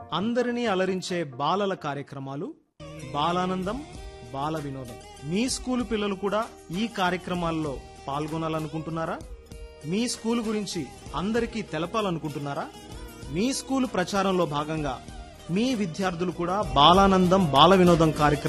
అందరినీ అలరించే బాలల కార్యక్రమాలు బాలానందం బాల వినోదం మీ స్కూలు పిల్లలు కూడా ఈ కార్యక్రమాల్లో పాల్గొనాలనుకుంటున్నారా? మీ స్కూలు గురించి అందరికీ తెలపాలనుకుంటున్నారా? మీ స్కూలు ప్రచారంలో భాగంగా మీ విద్యార్థులు కూడా బాలానందం బాల వినోదం కార్యక్రమం